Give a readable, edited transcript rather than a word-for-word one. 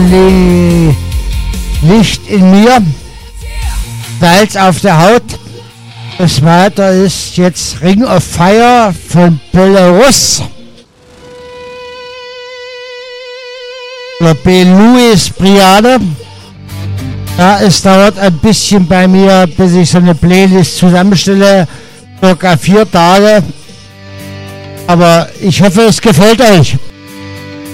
Licht in mir, Salz auf der Haut. Das weiter ist jetzt Ring of Fire von Belarus. Oder Belarus Brigade. Ja, es dauert ein bisschen bei mir, bis ich so eine Playlist zusammenstelle. Circa 4 Tage. Aber ich hoffe, es gefällt euch.